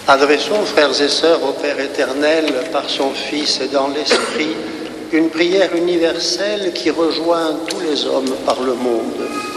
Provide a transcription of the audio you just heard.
Adressons, frères et sœurs, au Père éternel, par son Fils et dans l'Esprit, une prière universelle qui rejoint tous les hommes par le monde.